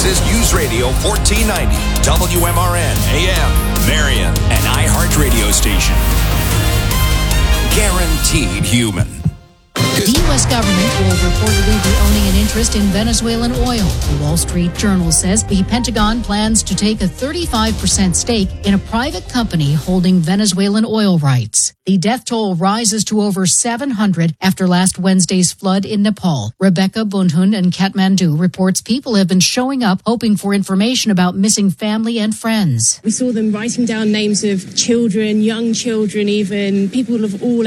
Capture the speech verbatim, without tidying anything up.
is News Radio fourteen ninety, W M R N, A M, Marion, an iHeart radio station. Guaranteed human. The U S government will reportedly be owning an interest in Venezuelan oil. The Wall Street Journal says the Pentagon plans to take a thirty-five percent stake in a private company holding Venezuelan oil rights. The death toll rises to over seven hundred after last Wednesday's flood in Nepal. Rebecca Bundhun in Kathmandu reports people have been showing up hoping for information about missing family and friends. We saw them writing down names of children, young children even, people of all